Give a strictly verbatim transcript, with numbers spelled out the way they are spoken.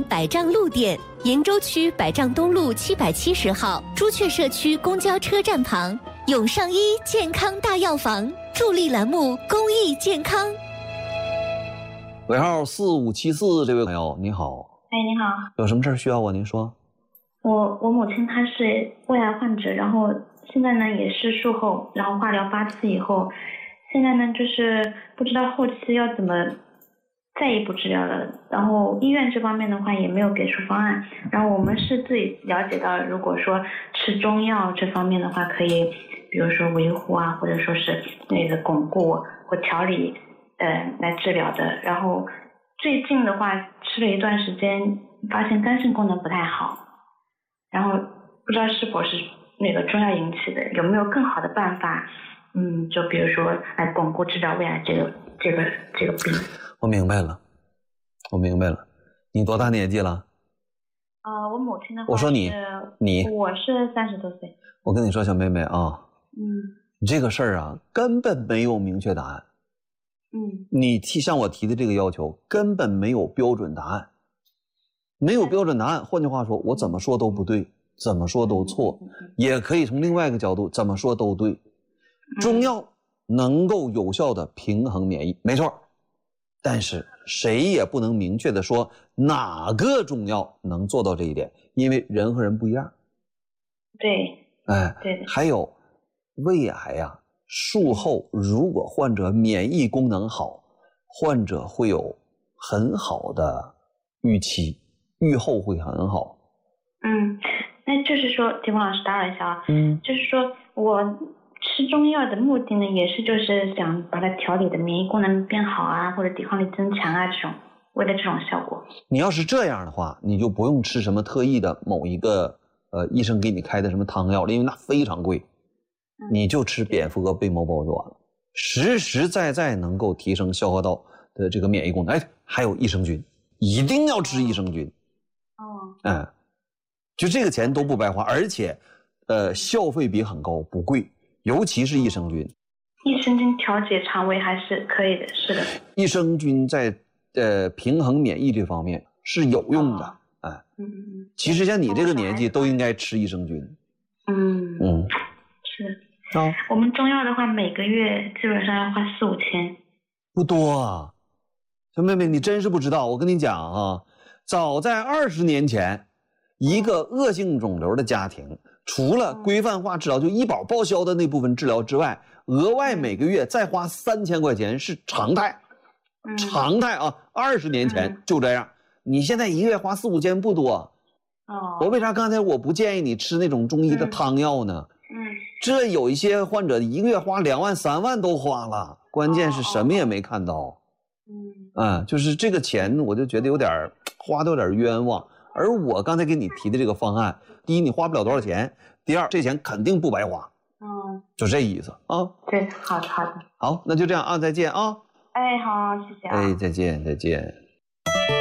城百丈路店，鄞州区百丈东路七百七十号朱雀社区公交车站旁，永上医健康大药房助力栏目公益健康。 尾号四五七四，这位朋友你好。 哎，你好， 有什么事需要我？您说。 我我母亲她是胃癌患者，然后现在呢也是术后，然后化疗八次以后，现在呢就是不知道后期要怎么再一步治疗了，然后医院这方面的话也没有给出方案，然后我们是自己了解到，如果说吃中药这方面的话，可以比如说维护啊，或者说是那个巩固或调理呃来治疗的，然后最近的话吃了一段时间，发现肝肾功能不太好，然后不知道是否是那个中药引起的，有没有更好的办法？嗯，就比如说来巩固治疗胃癌这个这个这个病。 我明白了，我明白了。你多大年纪了？ 呃，我母亲的话， 我说你，你， 我是三十多岁。 我跟你说，小妹妹啊， 嗯， 你这个事儿啊，根本没有明确答案。 嗯， 你提向我提的这个要求，根本没有标准答案。没有标准答案，换句话说，我怎么说都不对，怎么说都错，也可以从另外一个角度，怎么说都对。中药能够有效的平衡免疫，没错，但是谁也不能明确的说哪个中药能做到这一点，因为人和人不一样。 对， 哎， 对的。 还有胃癌呀、啊，术后如果患者免疫功能好，患者会有很好的预期，预后会很好。 嗯，那就是说，金峰老师打扰一下啊， 嗯， 就是说我吃中药的目的呢，也是就是想把它调理的免疫功能变好啊，或者抵抗力增强啊，这种为了这种效果。 你要是这样的话，你就不用吃什么特意的某一个呃医生给你开的什么汤药了，因为那非常贵。嗯、你就吃蝙蝠和贝母胞就完了，实实在在能够提升消化道的这个免疫功能。哎，还有益生菌，一定要吃益生菌。 哦， 嗯，就这个钱都不白花，而且呃消费比很高，不贵。尤其是益生菌， 益生菌调节肠胃还是可以的，是的。 益生菌在呃平衡免疫这方面是有用的，哦、哎，嗯嗯。其实像你这个年纪都应该吃益生菌。 嗯嗯，是。哦，我们中药的话，每个月基本上要花四五千， 不多啊。小妹妹，你真是不知道，我跟你讲啊，早在二十年前，一个恶性肿瘤的家庭。除了规范化治疗，就医保报销的那部分治疗之外，额外每个月再花三千块钱是常态，嗯、常态啊！二十年前就这样，嗯、你现在一个月花四五千不多。哦，我为啥刚才我不建议你吃那种中医的汤药呢？嗯，这有一些患者一个月花两万、三万都花了，关键是什么也没看到。嗯，啊，就是这个钱，我就觉得有点花的有点冤枉。而我刚才给你提的这个方案，第一你花不了多少钱，第二这钱肯定不白花。嗯，就这意思啊。 对，好的好的。 好，那就这样啊，再见啊。 哎，好，谢谢啊。 哎，再见再见。